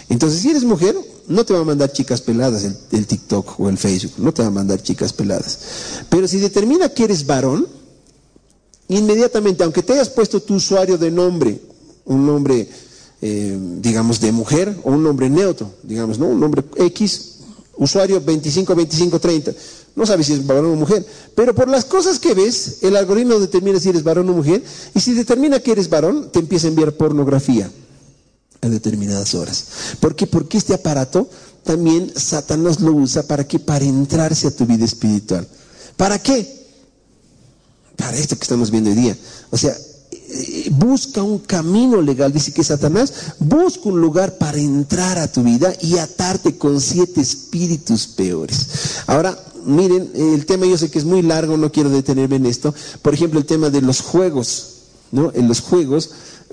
Entonces, si eres mujer, no te va a mandar chicas peladas el TikTok o el Facebook, no te va a mandar chicas peladas. Pero si determina que eres varón, inmediatamente, aunque te hayas puesto tu usuario de nombre, un nombre, digamos, de mujer, o un nombre neutro, digamos, ¿no? Un nombre X, usuario 252530, no sabes si es varón o mujer, pero por las cosas que ves, el algoritmo determina si eres varón o mujer, y si determina que eres varón, te empieza a enviar pornografía a determinadas horas. ¿Por qué? Porque este aparato también Satanás lo usa para entrarse a tu vida espiritual. ¿Para qué? Para esto que estamos viendo hoy día. O sea, busca un camino legal. Dice que Satanás busca un lugar para entrar a tu vida y atarte con 7 espíritus peores. Ahora, miren, el tema yo sé que es muy largo, no quiero detenerme en esto. Por ejemplo, el tema de los juegos, ¿no? En los juegos,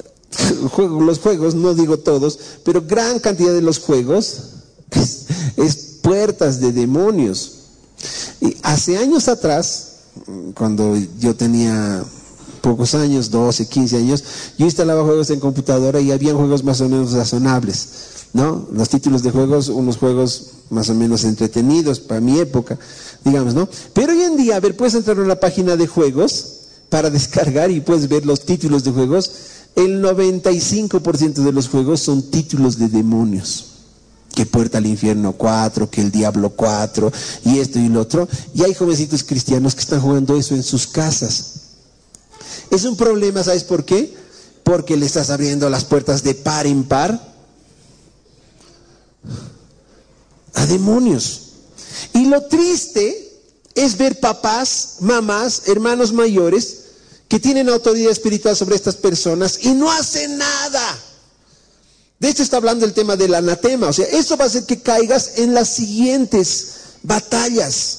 no digo todos, pero gran cantidad de los juegos es puertas de demonios. Y hace años atrás, cuando yo tenía pocos años, 12, 15 años, yo instalaba juegos en computadora y había juegos más o menos razonables, ¿no? Los títulos de juegos, unos juegos más o menos entretenidos para mi época, digamos, ¿no? Pero hoy en día, a ver, puedes entrar a una página de juegos para descargar y puedes ver los títulos de juegos. El 95% de los juegos son títulos de demonios. Que Puerta al Infierno 4, que el Diablo 4, y esto y lo otro. Y hay jovencitos cristianos que están jugando eso en sus casas. Es un problema, ¿sabes por qué? Porque le estás abriendo las puertas de par en par a demonios. Y lo triste es ver papás, mamás, hermanos mayores que tienen autoridad espiritual sobre estas personas y no hacen nada. De esto está hablando el tema del anatema. O sea, eso va a hacer que caigas en las siguientes batallas.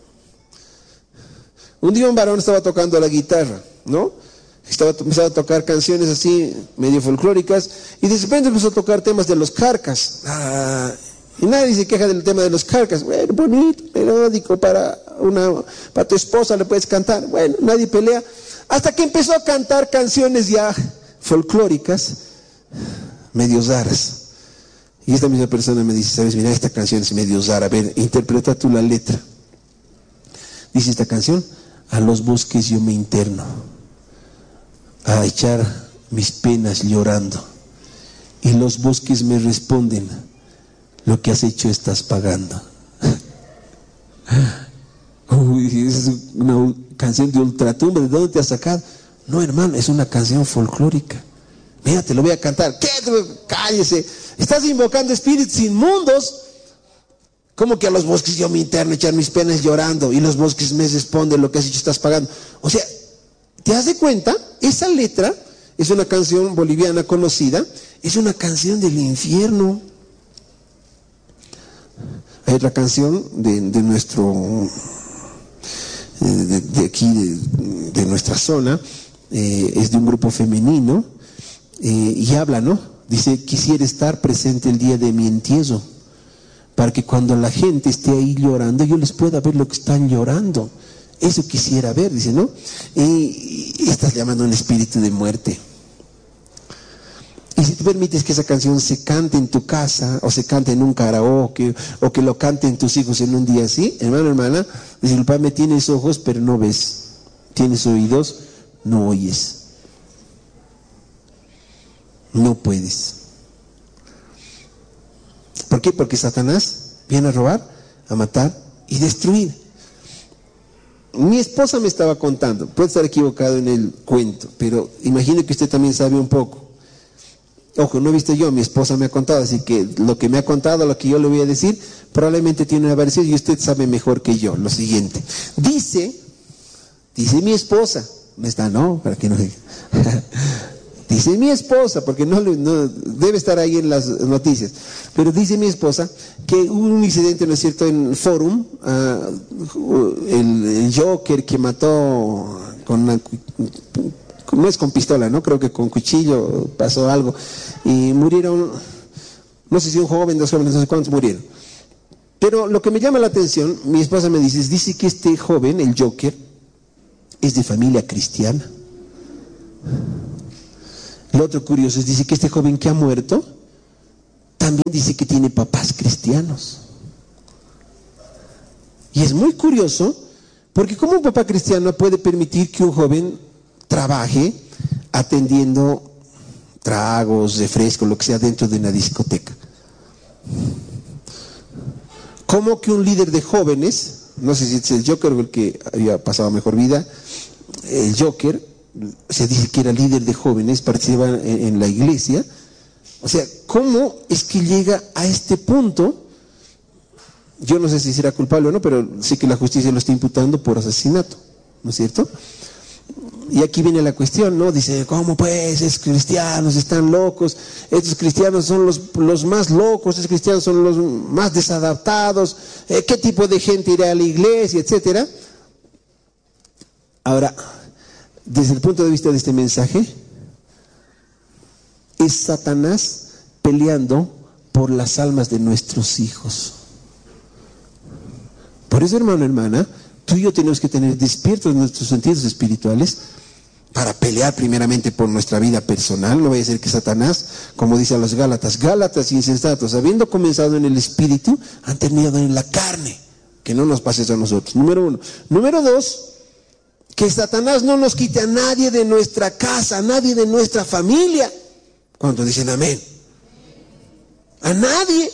Un día un varón estaba tocando la guitarra, ¿no? Empezaba a tocar canciones así, medio folclóricas, y de repente empezó a tocar temas de los Carcas. Y nadie se queja del tema de los Carcas. Bueno, bonito, melódico, para tu esposa le puedes cantar. Bueno, nadie pelea. Hasta que empezó a cantar canciones ya folclóricas, medio raras. Y esta misma persona me dice, ¿sabes? Mira, esta canción es medio rara. A ver, interpreta tú la letra. Dice esta canción: a los bosques yo me interno, a echar mis penas llorando. Y los bosques me responden, lo que has hecho estás pagando. Uy, es una canción de ultratumba. ¿De dónde te has sacado? No, hermano, es una canción folclórica. Mira, te lo voy a cantar. ¿Qué? Cállese. Estás invocando espíritus inmundos. ¿Cómo que a los bosques yo me interno, echar mis penas llorando? Y los bosques me responden, lo que has hecho estás pagando. O sea, ¿te das de cuenta? Esa letra es una canción boliviana conocida. Es una canción del infierno. Hay otra canción de nuestro... de aquí, de nuestra zona, es de un grupo femenino, y habla, ¿no? Dice: quisiera estar presente el día de mi entierro, para que cuando la gente esté ahí llorando, yo les pueda ver lo que están llorando. Eso quisiera ver, dice, ¿no? Y estás llamando a un espíritu de muerte. Y si tú permites que esa canción se cante en tu casa, o se cante en un karaoke, o que lo canten tus hijos en un día así, hermano, hermana, disculpame, tienes ojos pero no ves, tienes oídos, no oyes, no puedes. ¿Por qué? Porque Satanás viene a robar, a matar y destruir. Mi esposa me estaba contando, puede estar equivocado en el cuento, pero imagino que usted también sabe un poco. Ojo, no he visto yo, mi esposa me ha contado, así que lo que me ha contado, lo que yo le voy a decir, probablemente tiene una variación y usted sabe mejor que yo. Lo siguiente, dice mi esposa, no está, no, para que no dice mi esposa, porque no debe estar ahí en las noticias, pero dice mi esposa que hubo un incidente, ¿no es cierto?, en el Forum, el Joker que mató con una... no es con pistola, ¿no? Creo que con cuchillo pasó algo. Y murieron, no sé si un joven, 2 jóvenes, no sé cuántos murieron. Pero lo que me llama la atención, mi esposa me dice que este joven, el Joker, es de familia cristiana. Lo otro curioso es, dice que este joven que ha muerto, también dice que tiene papás cristianos. Y es muy curioso, porque ¿cómo un papá cristiano puede permitir que un joven trabaje atendiendo tragos, refrescos, lo que sea dentro de una discoteca? ¿Cómo que un líder de jóvenes, no sé si es el Joker o el que había pasado mejor vida, el Joker, se dice que era líder de jóvenes, participaba en la iglesia? O sea, ¿cómo es que llega a este punto? Yo no sé si será culpable o no, pero sí que la justicia lo está imputando por asesinato, ¿no es cierto? Y aquí viene la cuestión, ¿no? Dice, ¿cómo pues? Esos cristianos están locos, estos cristianos son los más locos, estos cristianos son los más desadaptados, ¿qué tipo de gente irá a la iglesia, etcétera? Ahora, desde el punto de vista de este mensaje, es Satanás peleando por las almas de nuestros hijos. Por eso, hermano, hermana, tú y yo tenemos que tener despiertos nuestros sentidos espirituales para pelear primeramente por nuestra vida personal. No vaya a ser que Satanás, como dice a los Gálatas insensatos, habiendo comenzado en el espíritu, han terminado en la carne. Que no nos pase eso a nosotros, número uno. Número dos, que Satanás no nos quite a nadie de nuestra casa, a nadie de nuestra familia. ¿Cuántos dicen amén? A nadie.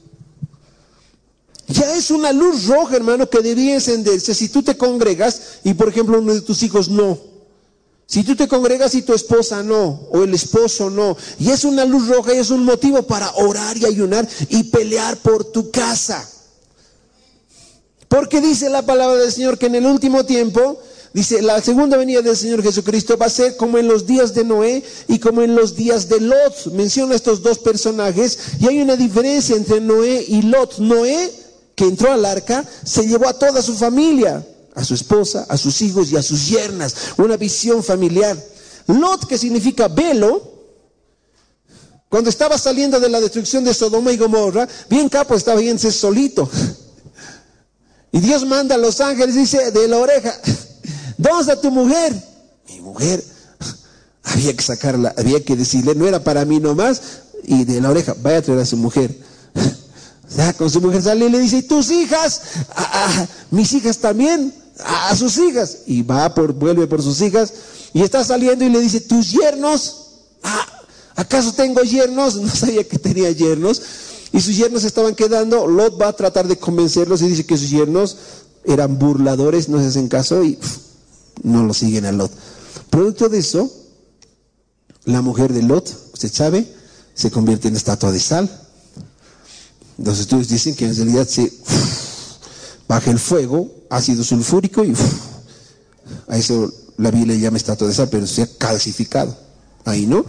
Ya es una luz roja, hermano, que debía encenderse si tú te congregas y, por ejemplo, uno de tus hijos no. Si tú te congregas y tu esposa no, o el esposo no. Y es una luz roja y es un motivo para orar y ayunar y pelear por tu casa. Porque dice la palabra del Señor que en el último tiempo, dice, la segunda venida del Señor Jesucristo va a ser como en los días de Noé y como en los días de Lot. Menciona estos dos personajes y hay una diferencia entre Noé y Lot. Noé, que entró al arca, se llevó a toda su familia, a su esposa, a sus hijos y a sus yernas. Una visión familiar. Lot, que significa velo, cuando estaba saliendo de la destrucción de Sodoma y Gomorra, bien capo estaba yéndose solito. Y Dios manda a los ángeles, dice, de la oreja, ¿dónde está tu mujer? Mi mujer. Había que sacarla, había que decirle, no era para mí nomás. Y de la oreja, vaya a traer a su mujer. O sea, con su mujer sale y le dice, ¿y tus hijas? Mis hijas también, a sus hijas. Y vuelve por sus hijas. Y está saliendo y le dice, ¿tus yernos? ¿Acaso tengo yernos? No sabía que tenía yernos. Y sus yernos se estaban quedando. Lot va a tratar de convencerlos y dice que sus yernos eran burladores, no se hacen caso y no lo siguen a Lot. Producto de eso, la mujer de Lot, usted sabe, se convierte en estatua de sal. Los estudios dicen que en realidad se baja el fuego, ácido sulfúrico y a eso la Biblia le llama estatua de sal, pero se ha calcificado. Ahí, ¿no?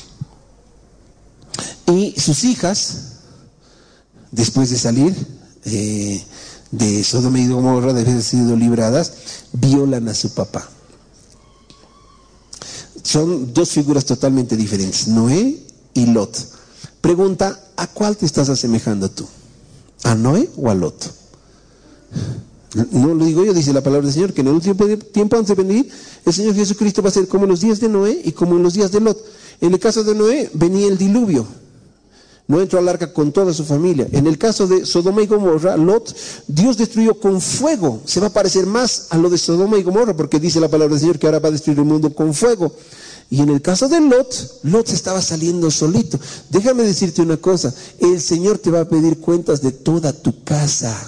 Y sus hijas, después de salir de Sodoma y Gomorra, de haber sido libradas, violan a su papá. Son dos figuras totalmente diferentes, Noé y Lot. Pregunta, ¿a cuál te estás asemejando tú? ¿A Noé o a Lot? No lo digo yo, dice la palabra del Señor, que en el último tiempo antes de venir, el Señor Jesucristo va a ser como en los días de Noé y como en los días de Lot. En el caso de Noé, venía el diluvio. No entró al arca con toda su familia. En el caso de Sodoma y Gomorra, Lot, Dios destruyó con fuego. Se va a parecer más a lo de Sodoma y Gomorra, porque dice la palabra del Señor que ahora va a destruir el mundo con fuego. Y en el caso de Lot se estaba saliendo solito. Déjame decirte una cosa, el Señor te va a pedir cuentas de toda tu casa.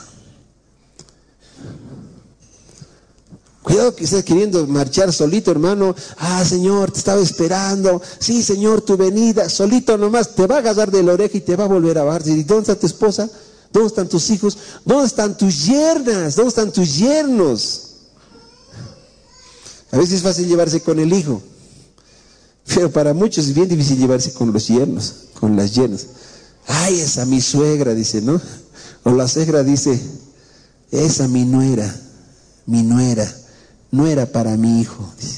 Cuidado que estés queriendo marchar solito, hermano. Señor, te estaba esperando. Sí, Señor, tu venida. Solito nomás, te va a agarrar de la oreja y te va a volver a bajar. ¿Y dónde está tu esposa? ¿Dónde están tus hijos? ¿Dónde están tus yernas? ¿Dónde están tus yernos? A veces es fácil llevarse con el hijo, pero para muchos es bien difícil llevarse con los yernos, con las yernas. Ay, esa mi suegra, dice, ¿no? O la suegra dice, esa mi nuera, no era para mi hijo, dice.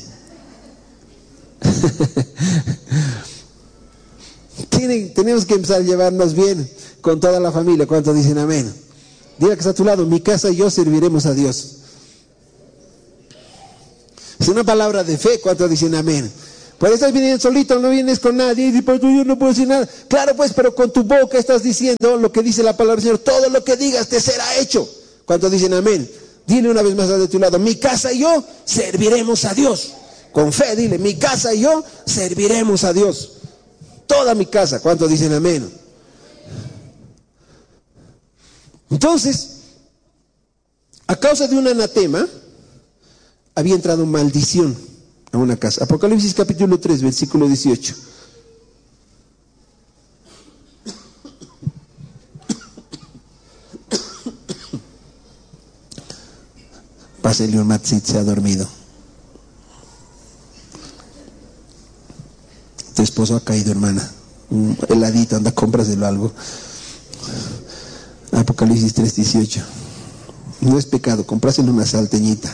Tenemos que empezar a llevarnos bien con toda la familia. ¿Cuántos dicen amén? Diga que está a tu lado, mi casa y yo serviremos a Dios. Es una palabra de fe. ¿Cuántos dicen amén? Pues estás viniendo solito, no vienes con nadie, y pues yo no puedo decir nada. Claro, pues, pero con tu boca estás diciendo lo que dice la palabra del Señor. Todo lo que digas te será hecho. ¿Cuántos dicen amén? Dile una vez más de tu lado, mi casa y yo serviremos a Dios. Con fe, dile, mi casa y yo serviremos a Dios. Toda mi casa. ¿Cuántos dicen amén? Entonces, a causa de un anatema, había entrado maldición a una casa. Apocalipsis capítulo 3, versículo 18. Pásale un matsit, se ha dormido. Tu esposo ha caído, hermana. Un heladito, anda, cómpraselo algo. Apocalipsis 3, 18. No es pecado, compráselo una salteñita.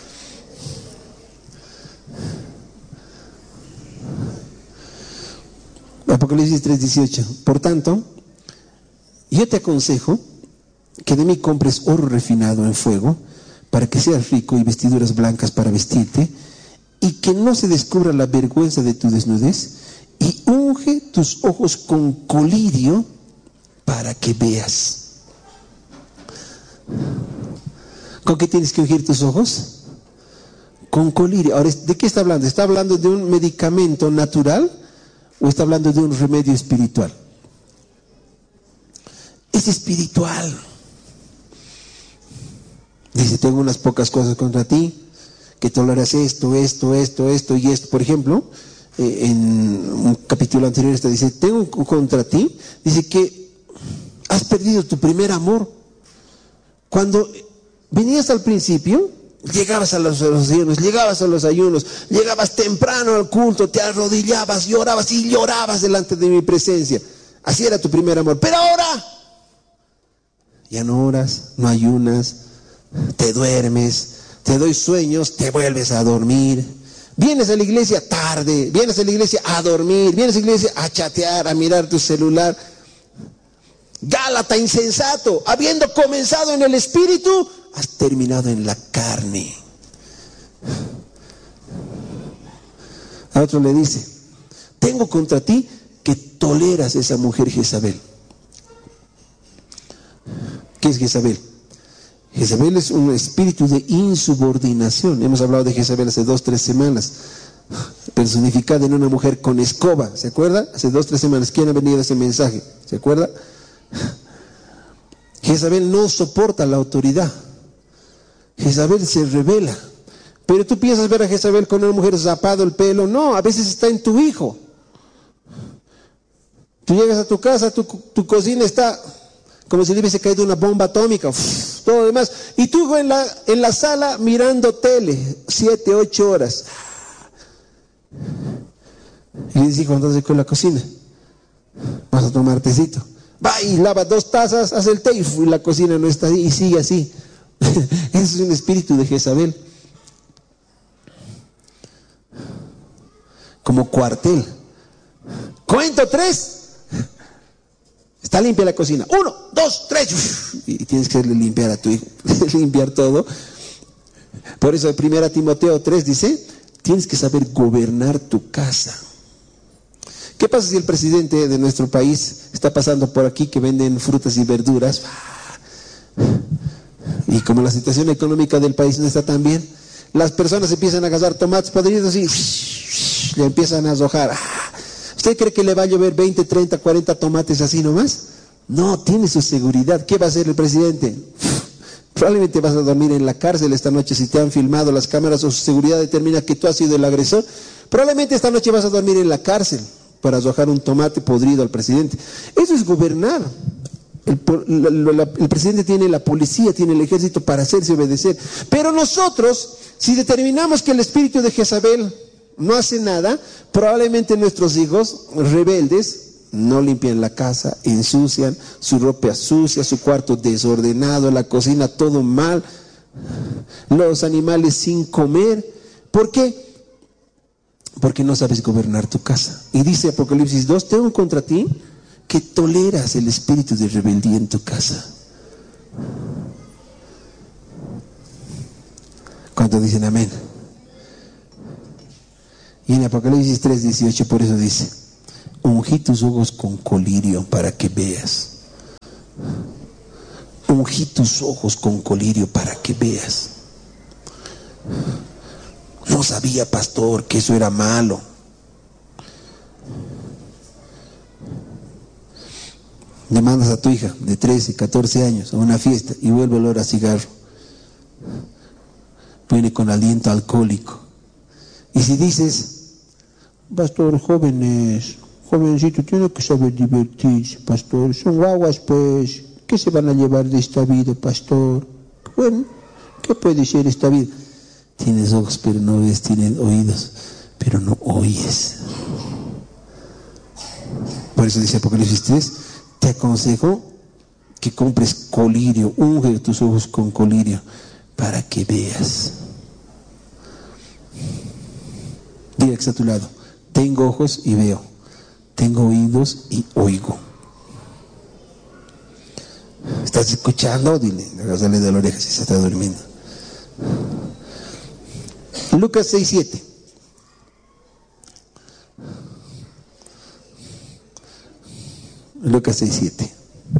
Apocalipsis 3, 18. Por tanto, yo te aconsejo que de mí compres oro refinado en fuego, para que seas rico, y vestiduras blancas para vestirte, y que no se descubra la vergüenza de tu desnudez, y unge tus ojos con colirio para que veas. ¿Con qué tienes que ungir tus ojos? Con colirio. Ahora, ¿de qué está hablando? ¿Está hablando de un medicamento natural o está hablando de un remedio espiritual? Es espiritual. Dice, tengo unas pocas cosas contra ti, que toleras esto y esto. Por ejemplo, en un capítulo anterior dice, tengo contra ti, dice que has perdido tu primer amor. Cuando venías al principio, llegabas a los ayunos, llegabas temprano al culto, te arrodillabas, llorabas y llorabas delante de mi presencia. Así era tu primer amor. Pero ahora ya no oras, no ayunas, te duermes, te doy sueños, te vuelves a dormir. Vienes a la iglesia tarde, vienes a la iglesia a dormir, vienes a la iglesia a chatear, a mirar tu celular. Gálata, insensato, habiendo comenzado en el espíritu, has terminado en la carne. A otro le dice, tengo contra ti que toleras esa mujer Jezabel. ¿Qué es Jezabel? Jezabel es un espíritu de insubordinación. Hemos hablado de Jezabel hace 2-3 semanas, personificada en una mujer con escoba. ¿Se acuerda? Hace 2-3 semanas. ¿Quién ha venido ese mensaje? ¿Se acuerda? Jezabel no soporta la autoridad. Jezabel se rebela. Pero tú piensas ver a Jezabel con una mujer zapado el pelo. No, a veces está en tu hijo. Tú llegas a tu casa, tu cocina está como si le hubiese caído una bomba atómica, todo lo demás. Y tú en la sala mirando tele, 7-8 horas. Y le dices, ¿cuándo estás con la cocina? Vas a tomar tecito. Va y lava 2 tazas, hace el té y la cocina no está ahí y sigue así. Ese es un espíritu de Jezabel. Como cuartel. Cuento 3. Está limpia la cocina. 1, 2, 3. Y tienes que limpiar a tu hijo. Limpiar todo. Por eso en 1 Timoteo 3 dice, tienes que saber gobernar tu casa. ¿Qué pasa si el presidente de nuestro país está pasando por aquí que venden frutas y verduras? Y como la situación económica del país no está tan bien, las personas empiezan a agarrar tomates podridos y le empiezan a arrojar. ¿Usted cree que le va a llover 20, 30, 40 tomates así nomás? No, tiene su seguridad. ¿Qué va a hacer el presidente? Probablemente vas a dormir en la cárcel esta noche si te han filmado las cámaras o su seguridad determina que tú has sido el agresor. Probablemente esta noche vas a dormir en la cárcel para arrojar un tomate podrido al presidente. Eso es gobernar. El presidente tiene la policía, tiene el ejército para hacerse obedecer. Pero nosotros, si determinamos que el espíritu de Jezabel no hace nada, probablemente nuestros hijos rebeldes no limpian la casa, ensucian, su ropa sucia, su cuarto desordenado, la cocina todo mal, los animales sin comer. ¿Por qué? Porque no sabes gobernar tu casa. Y dice Apocalipsis 2, tengo contra ti que toleras el espíritu de rebeldía en tu casa. ¿Cuántos dicen amén? Y en Apocalipsis 3:18 por eso dice: ungí tus ojos con colirio para que veas. Ungí tus ojos con colirio para que veas. No sabía, pastor, que eso era malo. Le mandas a tu hija de 13, 14 años a una fiesta y vuelve el olor a cigarro. Viene con aliento alcohólico. Y si dices: pastor, jovencito, tiene que saber divertirse, pastor. Son guaguas, pues. ¿Qué se van a llevar de esta vida, pastor? Bueno, ¿qué puede ser esta vida? Tienes ojos pero no ves, tienes oídos pero no oyes. Por eso dice Apocalipsis 3: te aconsejo que compres colirio, unge tus ojos con colirio para que veas. Dile que está a tu lado: tengo ojos y veo, tengo oídos y oigo. ¿Estás escuchando? Dile, agárrale de la oreja si se está durmiendo. Lucas 6:7. Lucas 6:7.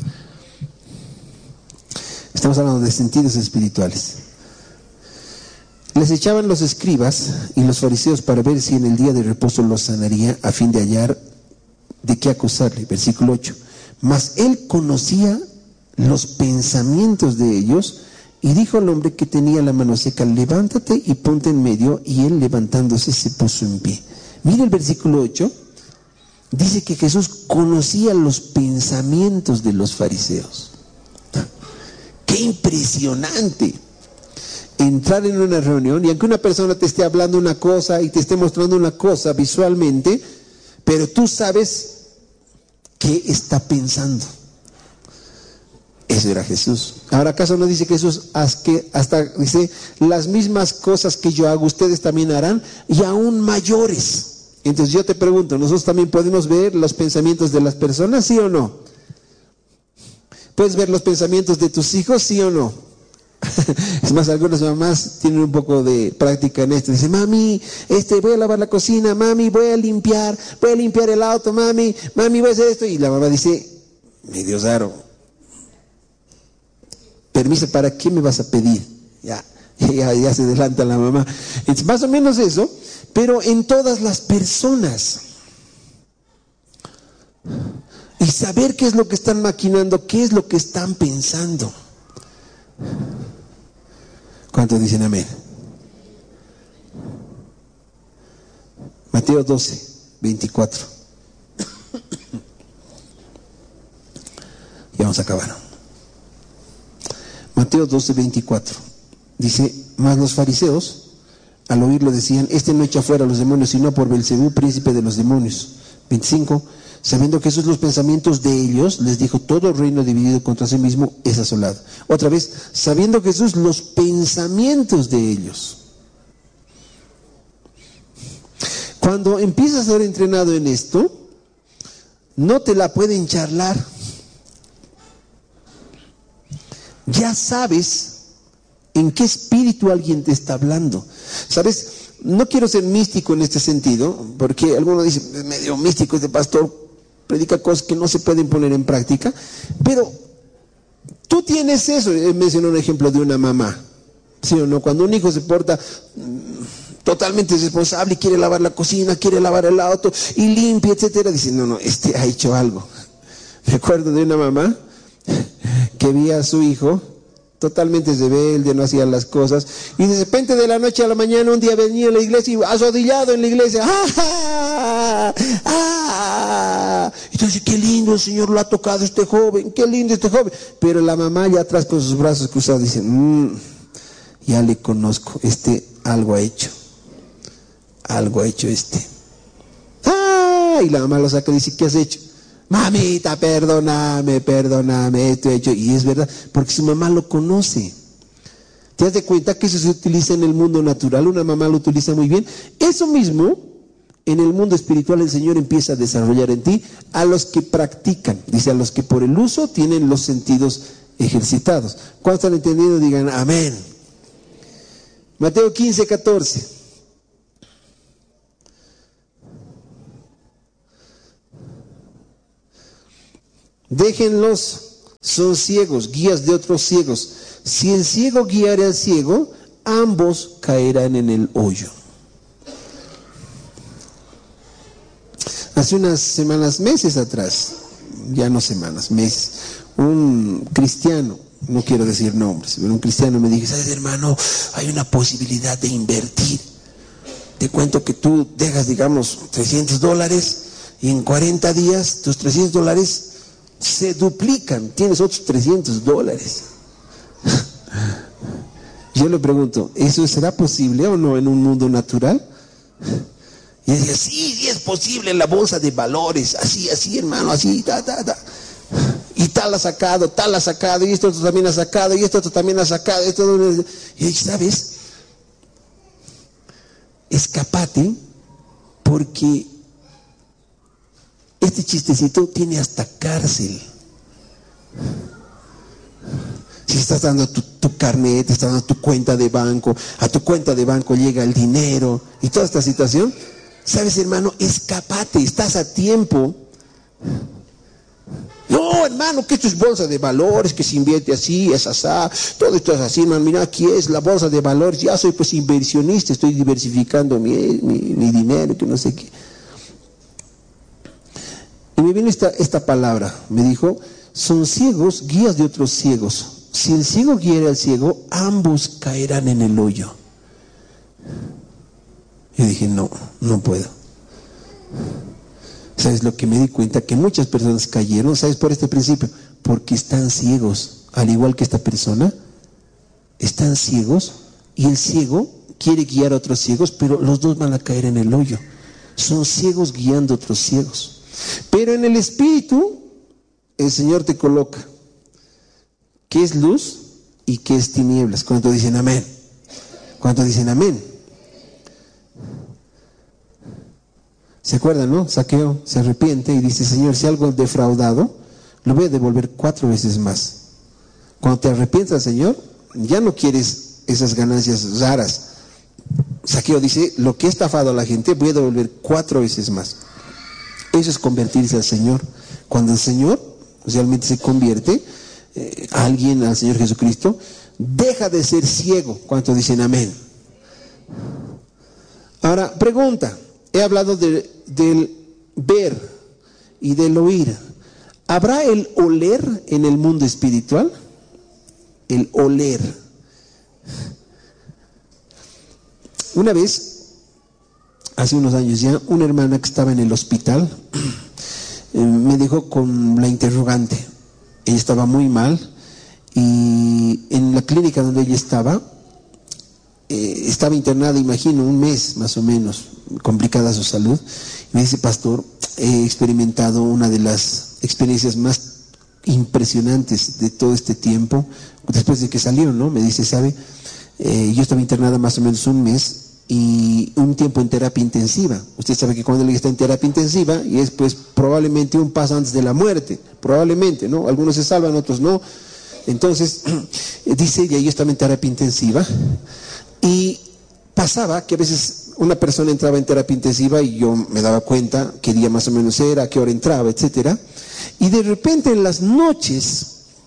Estamos hablando de sentidos espirituales. Les echaban los escribas y los fariseos para ver si en el día de reposo los sanaría, a fin de hallar de qué acusarle. Versículo 8. Mas él conocía los pensamientos de ellos, y dijo al hombre que tenía la mano seca: levántate y ponte en medio. Y él, levantándose, se puso en pie. Mira el versículo 8. Dice que Jesús conocía los pensamientos de los fariseos. ¡Qué impresionante! Entrar en una reunión y aunque una persona te esté hablando una cosa y te esté mostrando una cosa visualmente, pero tú sabes qué está pensando. Eso era Jesús. Ahora, ¿acaso no dice Jesús hasta dice: las mismas cosas que yo hago ustedes también harán, y aún mayores? Entonces yo te pregunto, ¿nosotros también podemos ver los pensamientos de las personas, sí o no? ¿Puedes ver los pensamientos de tus hijos, sí o no? Es más, algunas mamás tienen un poco de práctica en esto. Dicen: mami, voy a lavar la cocina, mami, voy a limpiar el auto, mami, voy a hacer esto. Y la mamá dice: medio raro. Permiso, ¿para qué me vas a pedir? Ya se adelanta la mamá. Es más o menos eso, pero en todas las personas. Y saber qué es lo que están maquinando, qué es lo que están pensando. ¿Cuántos dicen amén? Mateo 12:24. Ya vamos a acabar. Mateo 12:24 dice: mas los fariseos al oírlo decían: este no echa fuera a los demonios, sino por Belcebú, príncipe de los demonios. 25. Sabiendo Jesús los pensamientos de ellos, les dijo: todo reino dividido contra sí mismo es asolado. Otra vez, sabiendo Jesús los pensamientos de ellos. Cuando empiezas a ser entrenado en esto, no te la pueden charlar. Ya sabes en qué espíritu alguien te está hablando. ¿Sabes? No quiero ser místico en este sentido, porque algunos dicen: es medio místico este pastor, predica cosas que no se pueden poner en práctica. Pero tú tienes eso. Mencioné un ejemplo de una mamá, ¿sí o no? Cuando un hijo se porta totalmente responsable y quiere lavar la cocina, quiere lavar el auto y limpia, etcétera, dice: no, ha hecho algo. Recuerdo de una mamá que vi a su hijo totalmente rebelde, no hacía las cosas, y de repente de la noche a la mañana un día venía a la iglesia y arrodillado en la iglesia, entonces: qué lindo, el Señor lo ha tocado este joven, qué lindo este joven. Pero la mamá ya atrás con sus brazos cruzados dice: ya le conozco, algo ha hecho y la mamá lo saca y dice: ¿qué has hecho? Mamita, perdóname, esto he hecho. Y es verdad, porque su mamá lo conoce. ¿Te das de cuenta que eso se utiliza en el mundo natural? Una mamá lo utiliza muy bien. Eso mismo, en el mundo espiritual, el Señor empieza a desarrollar en ti a los que practican. Dice: a los que por el uso tienen los sentidos ejercitados. ¿Cuántos están entendiendo? Digan amén. Mateo 15:14. Déjenlos, son ciegos, guías de otros ciegos. Si el ciego guiara al ciego, ambos caerán en el hoyo. Hace unas semanas, meses atrás, ya no semanas, meses, un cristiano, no quiero decir nombres, pero un cristiano me dijo: ¿sabes, hermano? Hay una posibilidad de invertir. Te cuento que tú dejas, digamos, $300 y en 40 días tus $300 se duplican, tienes otros $300. Yo le pregunto, ¿eso será posible o no en un mundo natural? Y decía: sí, es posible en la bolsa de valores, así, hermano, así, y tal ha sacado, y esto otro también ha sacado, y esto otro también ha sacado, y dije: ¿sabes? Escapate, porque este chistecito tiene hasta cárcel. Si estás dando tu carnet, te estás dando tu cuenta de banco, a tu cuenta de banco llega el dinero y toda esta situación, ¿sabes, hermano? Escapate, estás a tiempo. No, hermano, que esto es bolsa de valores, que se invierte así, es asá, todo esto es así, hermano. Mira, aquí es la bolsa de valores, ya soy pues inversionista, estoy diversificando mi dinero, que no sé qué. Y me vino esta palabra, me dijo: son ciegos, guías de otros ciegos. Si el ciego guiara al ciego, ambos caerán en el hoyo. Yo dije: no puedo. ¿Sabes lo que me di cuenta? Que muchas personas cayeron, ¿sabes? Por este principio, porque están ciegos, al igual que esta persona, están ciegos, y el ciego quiere guiar a otros ciegos, pero los dos van a caer en el hoyo. Son ciegos guiando a otros ciegos. Pero en el espíritu, el Señor te coloca qué es luz y qué es tinieblas. ¿Cuántos dicen amén? ¿Cuántos dicen amén? ¿Se acuerdan, no? Zaqueo se arrepiente y dice: Señor, si algo he defraudado, lo voy a devolver 4 veces más. Cuando te arrepientas, Señor, ya no quieres esas ganancias raras. Zaqueo dice: lo que he estafado a la gente, voy a devolver 4 veces más. Eso es convertirse al Señor. Cuando el Señor realmente se convierte a alguien, al Señor Jesucristo, deja de ser ciego. ¿Cuántos dicen amén? Ahora, pregunta. He hablado del ver y del oír. ¿Habrá el oler en el mundo espiritual? El oler. Una vez, hace unos años ya, una hermana que estaba en el hospital me dejó con la interrogante. Ella estaba muy mal y en la clínica donde ella estaba internada, imagino, un mes más o menos, complicada su salud. Y me dice: pastor, he experimentado una de las experiencias más impresionantes de todo este tiempo, después de que salió, ¿no? Me dice: ¿sabe? Yo estaba internada más o menos un mes y un tiempo en terapia intensiva. Usted sabe que cuando alguien está en terapia intensiva, y es pues probablemente un paso antes de la muerte, probablemente, ¿no? Algunos se salvan, otros no. Entonces, dice ella: yo estaba en terapia intensiva. Y pasaba que a veces una persona entraba en terapia intensiva y yo me daba cuenta qué día más o menos era, a qué hora entraba, etcétera. Y de repente en las noches,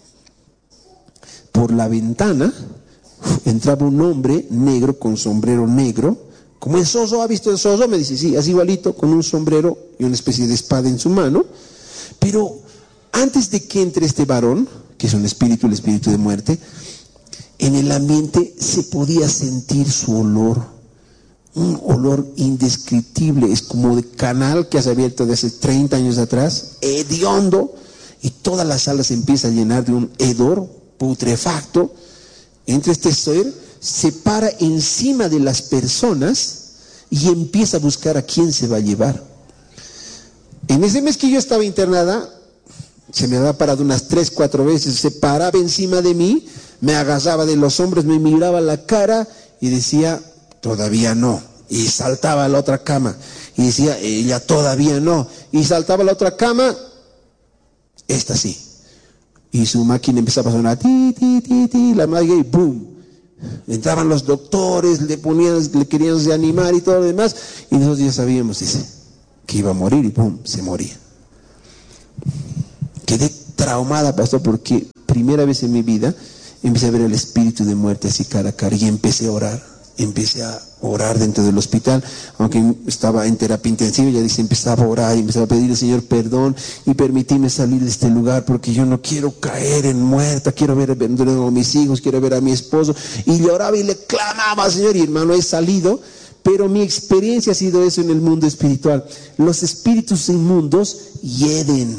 por la ventana, entraba un hombre negro con sombrero negro, como el Soso. ¿Ha visto el Soso? Me dice: sí, así igualito, con un sombrero y una especie de espada en su mano. Pero antes de que entre este varón, que es un espíritu, el espíritu de muerte, en el ambiente se podía sentir su olor, un olor indescriptible. Es como de canal que has abierto de hace 30 años atrás, hediondo, y toda la sala se empieza a llenar de un hedor putrefacto. Entra este ser, se para encima de las personas y empieza a buscar a quién se va a llevar. En ese mes que yo estaba internada, se me había parado unas 3-4 veces, se paraba encima de mí, me agarraba de los hombros, me miraba la cara y decía: todavía no. Y saltaba a la otra cama y decía: ella todavía no. Y saltaba a la otra cama, esta sí. Y su máquina empezaba a sonar, ti, ti, ti, ti, la máquina, y ¡boom! Entraban los doctores, le querían reanimar y todo lo demás. Y nosotros ya sabíamos, dice, que iba a morir, y ¡boom!, se moría. Quedé traumada, pastor, porque primera vez en mi vida empecé a ver el espíritu de muerte así cara a cara y empecé a orar. Empecé a orar dentro del hospital, aunque estaba en terapia intensiva, ya dice, empezaba a orar y empezaba a pedirle, Señor, perdón y permitime salir de este lugar porque yo no quiero caer en muerta, quiero ver a mis hijos, quiero ver a mi esposo, y lloraba y le clamaba, Señor, y hermano, he salido, pero mi experiencia ha sido eso en el mundo espiritual. Los espíritus inmundos hieden.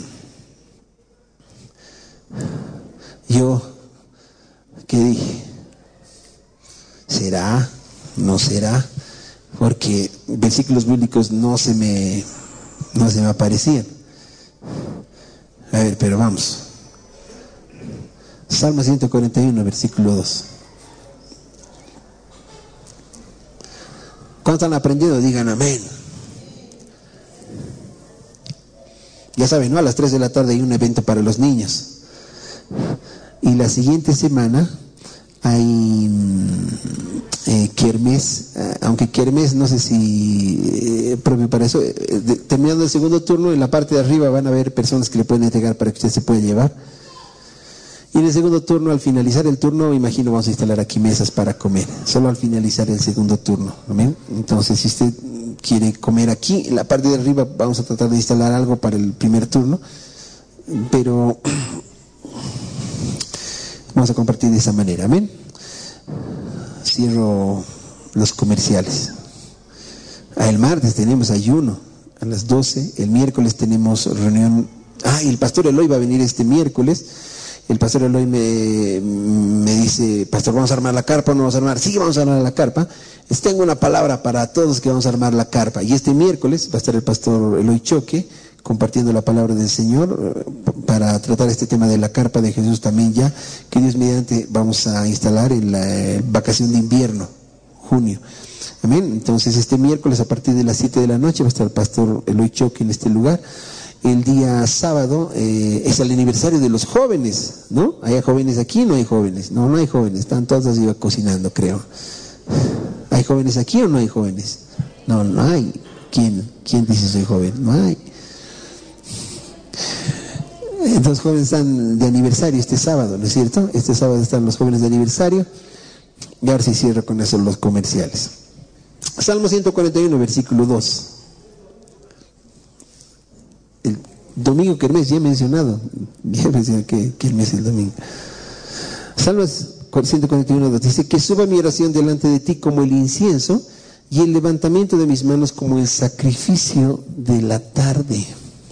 Yo, ¿qué dije? ¿Será? ¿No será? Porque versículos bíblicos no se me aparecían. A ver, pero vamos. Salmo 141, versículo 2. ¿Cuántos han aprendido? Digan amén. Ya saben, ¿no? A las 3 de la tarde hay un evento para los niños. Y la siguiente semana hay kermés, aunque kermés no sé si propio para eso. Terminando el segundo turno, en la parte de arriba van a haber personas que le pueden entregar para que usted se pueda llevar. Y en el segundo turno, al finalizar el turno, imagino vamos a instalar aquí mesas para comer, solo al finalizar el segundo turno. ¿Amén? Entonces, si usted quiere comer aquí, en la parte de arriba vamos a tratar de instalar algo para el primer turno, pero vamos a compartir de esa manera. Amén. Cierro los comerciales. El martes tenemos ayuno a las 12. El miércoles tenemos reunión. Y el pastor Eloy va a venir este miércoles. El pastor Eloy me dice, pastor, ¿vamos a armar la carpa o no vamos a armar? Sí, vamos a armar la carpa. Tengo una palabra para todos que vamos a armar la carpa. Y este miércoles va a estar el pastor Eloy Choque compartiendo la palabra del Señor para tratar este tema de la carpa de Jesús también, ya que Dios mediante vamos a instalar en la vacación de invierno, junio. Amén. Entonces este miércoles a partir de las 7 de la noche va a estar el pastor Eloy Choque en este lugar. El día sábado es el aniversario de los jóvenes, ¿no? ¿Hay jóvenes aquí? No hay jóvenes. No hay jóvenes. Están todos iba cocinando, creo. ¿Hay jóvenes aquí o no hay jóvenes? No hay. ¿Quién dice soy joven? No hay. Los jóvenes están de aniversario este sábado, ¿no es cierto? Este sábado están los jóvenes de aniversario. Y ahora sí cierro con eso los comerciales. Salmo 141, versículo 2. El domingo kermés, ya he mencionado. Ya mencioné que kermés es el domingo. Salmo 141, 2 dice: que suba mi oración delante de ti como el incienso, y el levantamiento de mis manos como el sacrificio de la tarde.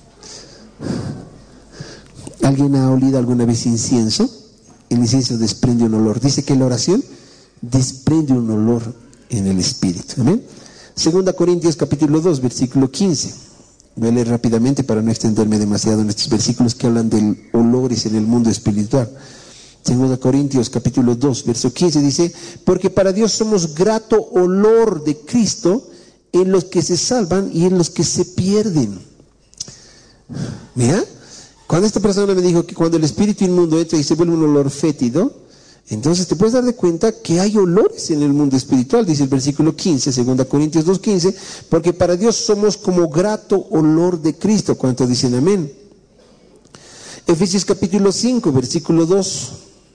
¿Alguien ha olido alguna vez incienso? El incienso desprende un olor. Dice que la oración desprende un olor en el espíritu. ¿Amén? 2 Corintios capítulo 2, versículo 15. Voy a leer rápidamente para no extenderme demasiado en estos versículos que hablan de olores en el mundo espiritual. 2 Corintios capítulo 2, verso 15 dice: porque para Dios somos grato olor de Cristo en los que se salvan y en los que se pierden. Mira, cuando esta persona me dijo que cuando el espíritu inmundo entra y se vuelve un olor fétido, entonces te puedes dar de cuenta que hay olores en el mundo espiritual. Dice el versículo 15, 2 Corintios 2:15, porque para Dios somos como grato olor de Cristo. ¿Cuántos dicen amén? Efesios capítulo 5, versículo 2.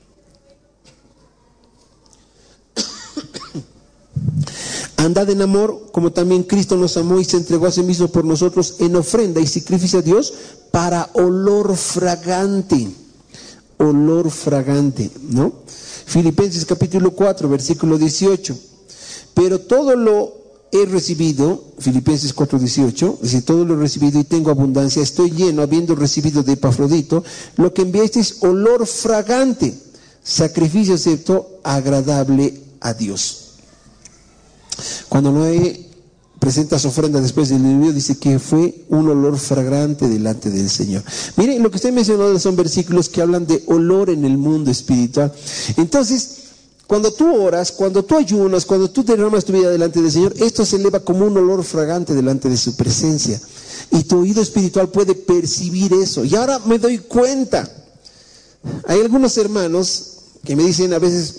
Andad en amor, como también Cristo nos amó y se entregó a sí mismo por nosotros en ofrenda y sacrificio a Dios para olor fragante. Olor fragante, ¿no? Filipenses capítulo 4, versículo 18. Pero todo lo he recibido, Filipenses 4, 18, dice: todo lo he recibido y tengo abundancia, estoy lleno, habiendo recibido de Epafrodito lo que enviasteis, olor fragante, sacrificio acepto, agradable a Dios. Cuando Noé presenta su ofrenda después del diluvio, dice que fue un olor fragante delante del Señor. Miren, lo que usted mencionó son versículos que hablan de olor en el mundo espiritual. Entonces, cuando tú oras, cuando tú ayunas, cuando tú derramas tu vida delante del Señor, esto se eleva como un olor fragante delante de su presencia. Y tu oído espiritual puede percibir eso. Y ahora me doy cuenta. Hay algunos hermanos que me dicen a veces: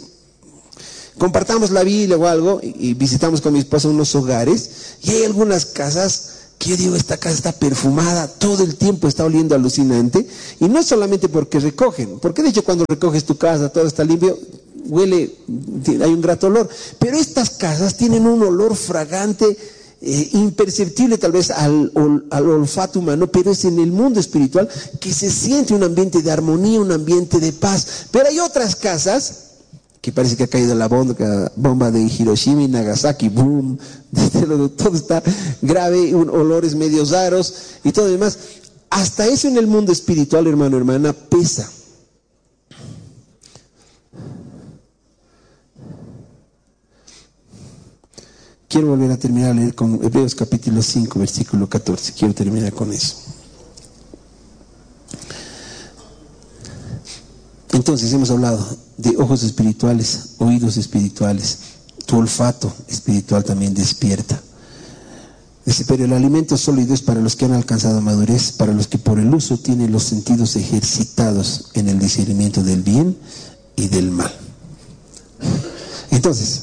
compartamos la Biblia o algo, y visitamos con mi esposa unos hogares, y hay algunas casas porque yo digo, esta casa está perfumada, todo el tiempo está oliendo alucinante, y no es solamente porque recogen, porque de hecho cuando recoges tu casa, todo está limpio, huele, hay un grato olor, pero estas casas tienen un olor fragante, imperceptible tal vez al olfato humano, pero es en el mundo espiritual que se siente un ambiente de armonía, un ambiente de paz. Pero hay otras casas que parece que ha caído la bomba de Hiroshima y Nagasaki, boom, todo está grave, olores medios raros y todo lo demás. Hasta eso en el mundo espiritual, hermano, hermana, pesa. Quiero volver a terminar a leer con Hebreos capítulo 5, versículo 14. Quiero terminar con eso. Entonces hemos hablado de ojos espirituales, oídos espirituales, tu olfato espiritual también despierta. Dice, pero el alimento sólido es para los que han alcanzado madurez, para los que por el uso tienen los sentidos ejercitados en el discernimiento del bien y del mal. Entonces,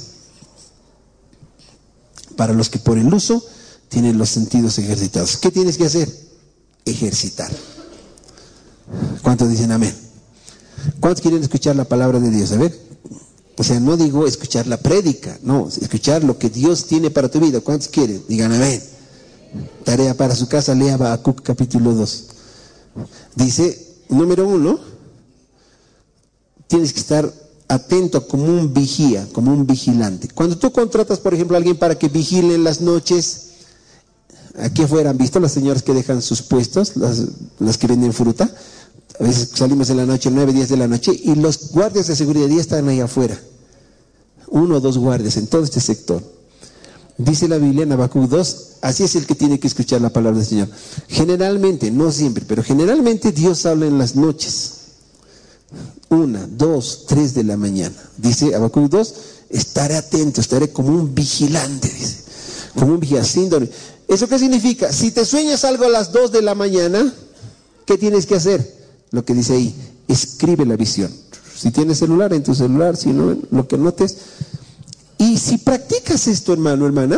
para los que por el uso tienen los sentidos ejercitados, ¿qué tienes que hacer? Ejercitar. ¿Cuántos dicen amén? ¿Cuántos quieren escuchar la palabra de Dios? A ver, o sea, no digo escuchar la prédica, no, escuchar lo que Dios tiene para tu vida. ¿Cuántos quieren? Digan amén. Tarea para su casa, lea Habacuc capítulo 2. Dice, número 1, tienes que estar atento como un vigía, como un vigilante. Cuando tú contratas, por ejemplo, a alguien para que vigile en las noches, aquí afuera han visto las señoras que dejan sus puestos, las que venden fruta. A veces salimos en la noche, 9, 10 de la noche, y los guardias de seguridad ya están ahí afuera. 1 o 2 guardias en todo este sector. Dice la Biblia en Habacuc 2, así es el que tiene que escuchar la palabra del Señor. Generalmente, no siempre, pero generalmente Dios habla en las noches. 1, 2, 3 de la mañana. Dice Habacuc 2, estaré atento, estaré como un vigilante, dice. Como un vigilante, sin dormir. ¿Eso qué significa? Si te sueñas algo a las 2 de la mañana, ¿qué tienes que hacer? Lo que dice ahí, escribe la visión. Si tienes celular, en tu celular, si no, lo que notes. Y si practicas esto, hermano, hermana,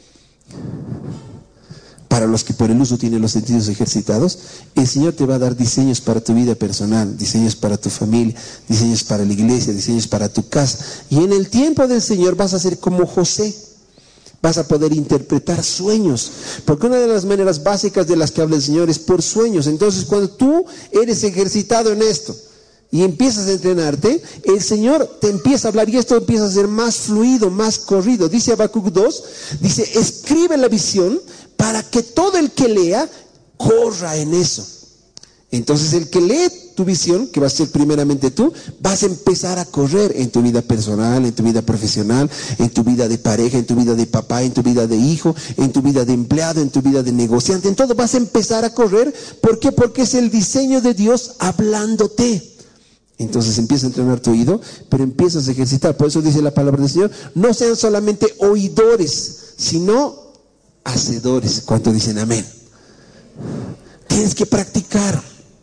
para los que por el uso tienen los sentidos ejercitados, el Señor te va a dar diseños para tu vida personal, diseños para tu familia, diseños para la iglesia, diseños para tu casa. Y en el tiempo del Señor vas a ser como José. Vas a poder interpretar sueños, porque una de las maneras básicas de las que habla el Señor es por sueños. Entonces, cuando tú eres ejercitado en esto y empiezas a entrenarte, el Señor te empieza a hablar y esto empieza a ser más fluido, más corrido. Dice Habacuc 2, dice, escribe la visión para que todo el que lea corra en eso. Entonces el que lee tu visión, que va a ser primeramente tú, vas a empezar a correr en tu vida personal, en tu vida profesional, en tu vida de pareja, en tu vida de papá, en tu vida de hijo, en tu vida de empleado, en tu vida de negociante. En todo vas a empezar a correr. ¿Por qué? Porque es el diseño de Dios hablándote. Entonces empieza a entrenar tu oído, pero empiezas a ejercitar. Por eso dice la palabra del Señor, no sean solamente oidores, sino hacedores. ¿Cuántos dicen amén? Tienes que practicar.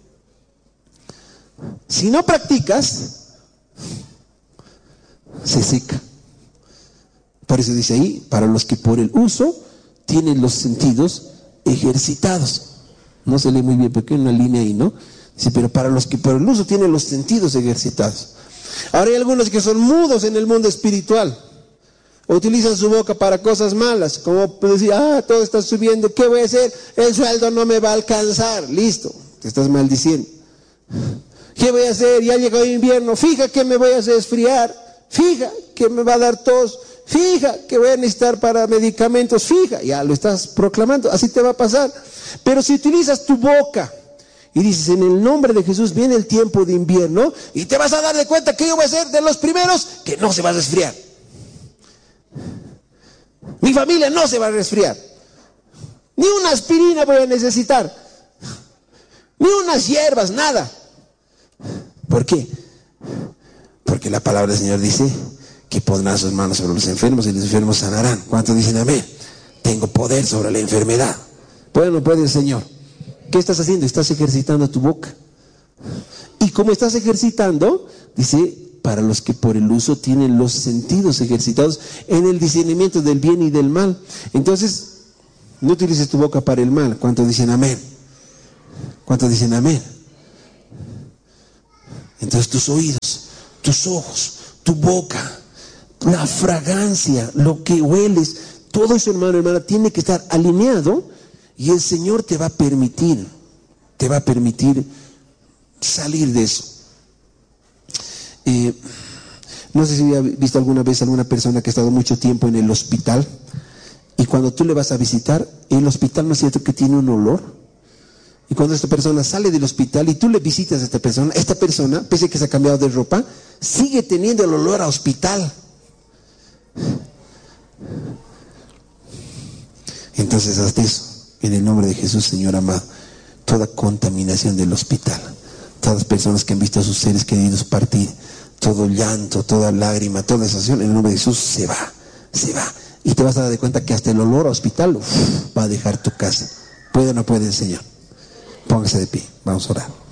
Si no practicas, se seca. Por eso dice ahí, para los que por el uso tienen los sentidos ejercitados. No se lee muy bien, porque hay una línea ahí, ¿no? Dice, pero para los que por el uso tienen los sentidos ejercitados. Ahora hay algunos que son mudos en el mundo espiritual. O utilizan su boca para cosas malas, como decir, todo está subiendo, ¿qué voy a hacer? El sueldo no me va a alcanzar. Listo, te estás maldiciendo. ¿Qué voy a hacer? Ya llegó el invierno, fija que me voy a resfriar, fija que me va a dar tos, fija que voy a necesitar para medicamentos, fija, ya lo estás proclamando, así te va a pasar. Pero si utilizas tu boca y dices, en el nombre de Jesús viene el tiempo de invierno, y te vas a dar de cuenta que yo voy a ser de los primeros que no se va a resfriar. Mi familia no se va a resfriar. Ni una aspirina voy a necesitar. Ni unas hierbas, nada. ¿Por qué? Porque la palabra del Señor dice que pondrán sus manos sobre los enfermos y los enfermos sanarán. ¿Cuántos dicen amén? Tengo poder sobre la enfermedad. ¿Puede o no puede el Señor? ¿Qué estás haciendo? Estás ejercitando tu boca. Y como estás ejercitando, dice, para los que por el uso tienen los sentidos ejercitados en el discernimiento del bien y del mal. Entonces, No utilices tu boca para el mal. ¿Cuántos dicen amén? ¿Cuántos dicen amén? Entonces tus oídos, tus ojos, tu boca, la fragancia, lo que hueles, todo eso, hermano, hermana, tiene que estar alineado y el Señor te va a permitir salir de eso. No sé si había visto alguna vez alguna persona que ha estado mucho tiempo en el hospital y cuando tú le vas a visitar, el hospital, ¿no es cierto que tiene un olor? Y cuando esta persona sale del hospital y tú le visitas a esta persona, pese a que se ha cambiado de ropa, sigue teniendo el olor a hospital. Entonces hazte eso, en el nombre de Jesús, Señor amado. Toda contaminación del hospital, todas las personas que han visto a sus seres queridos partir, todo llanto, toda lágrima, toda esa acción, en el nombre de Jesús se va. Y te vas a dar cuenta que hasta el olor a hospital va a dejar tu casa. ¿Puede o no puede el Señor? Póngase de pie, vamos a orar.